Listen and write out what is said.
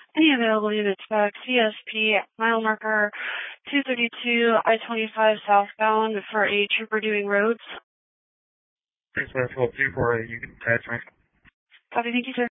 Any available units back, CSP, mile marker 232, I-25 southbound for a trooper doing roads. Thanks for that 248, you can attach me. Copy, thank you, sir.